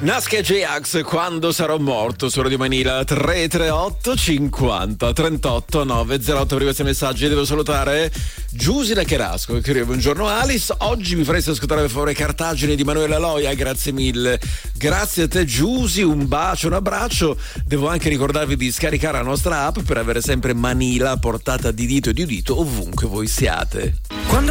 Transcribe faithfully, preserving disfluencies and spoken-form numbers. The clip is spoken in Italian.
Nasca e J-Ax, quando sarò morto, su Radio Manila. Tre tre otto cinquanta trentotto nove zero otto per questi messaggi. Devo salutare Giusy da Cherasco che scrive: buongiorno Alice, oggi mi faresti ascoltare per favore Cartagine di Manuela Loia, grazie mille. Grazie a te Giusy, un bacio, un abbraccio. Devo anche ricordarvi di scaricare la nostra app per avere sempre Manila a portata di dito e di udito ovunque voi siate. Quando